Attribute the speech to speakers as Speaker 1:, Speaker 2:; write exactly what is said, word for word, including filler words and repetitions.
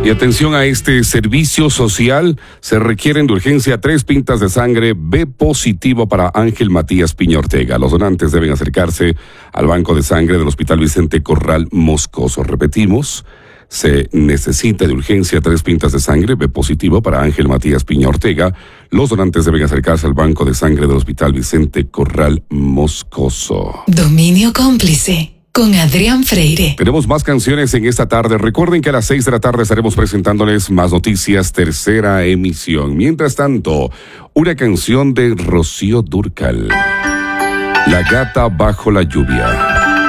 Speaker 1: Y atención a este servicio social, se requieren de urgencia tres pintas de sangre B positivo para Ángel Matías Piña Ortega. Los donantes deben acercarse al banco de sangre del Hospital Vicente Corral Moscoso. Repetimos, se necesita de urgencia tres pintas de sangre B positivo para Ángel Matías Piña Ortega. Los donantes deben acercarse al banco de sangre del Hospital Vicente Corral Moscoso.
Speaker 2: Dominio cómplice con Adrián Freire.
Speaker 1: Tenemos más canciones en esta tarde. Recuerden que a las seis de la tarde estaremos presentándoles más noticias, tercera emisión. Mientras tanto, una canción de Rocío Dúrcal, La gata bajo la lluvia.